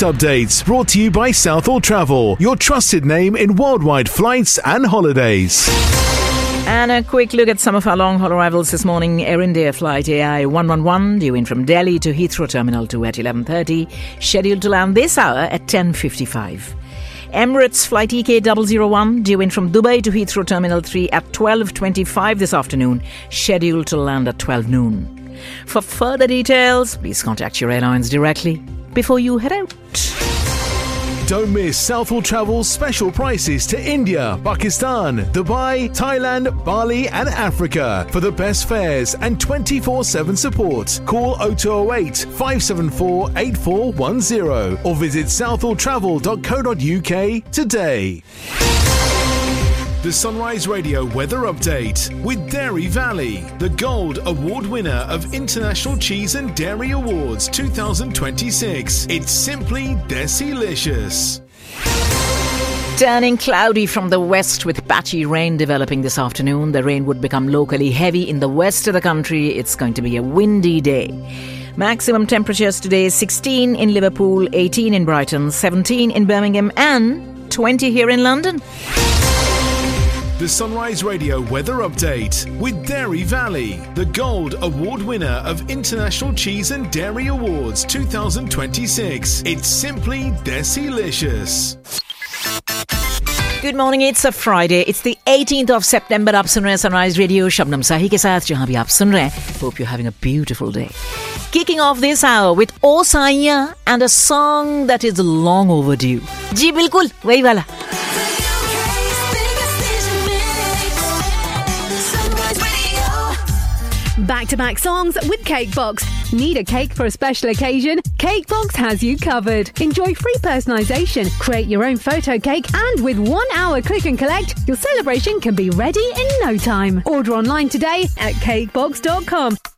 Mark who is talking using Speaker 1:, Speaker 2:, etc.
Speaker 1: updates brought to you by Southall Travel, your trusted name in worldwide flights and holidays.
Speaker 2: And a quick look at some of our long-haul arrivals this morning. Air India flight AI 111 due in from Delhi to Heathrow Terminal 2 at 11:30, scheduled to land this hour at 10:55. Emirates flight EK 001 due in from Dubai to Heathrow Terminal 3 at 12:25 this afternoon, scheduled to land at 12 noon. For further details, please contact your airlines directly before you head out.
Speaker 1: Don't miss Southall Travel's special prices to India, Pakistan, Dubai, Thailand, Bali and Africa. For the best fares and 24/7 support, call 0208 574 8410 or visit southalltravel.co.uk today. The Sunrise Radio Weather Update with Dairy Valley, the Gold Award winner of International Cheese and Dairy Awards 2026. It's simply Desilicious.
Speaker 2: Turning cloudy from the west with patchy rain developing this afternoon. The rain would become locally heavy in the west of the country. It's going to be a windy day. Maximum temperatures today 16 in Liverpool, 18 in Brighton, 17 in Birmingham and 20 here in London.
Speaker 1: The Sunrise Radio Weather Update with Dairy Valley, the Gold Award winner of International Cheese and Dairy Awards 2026. It's simply Desilicious.
Speaker 2: Good morning, it's a Friday. It's the 18th of September. आप सुन रहे हैं Sunrise Radio Shabnam साही के साथ, जहां भी आप सुन रहे हैं. Hope you're having a beautiful day. Kicking off this hour with O Saiya and a song that is long overdue. जी बिल्कुल वही वाला.
Speaker 3: Back-to-back songs with Cakebox. Need a cake for a special occasion? Cakebox has you covered. Enjoy free personalisation, create your own photo cake, and with 1 hour click and collect, your celebration can be ready in no time. Order online today at cakebox.com.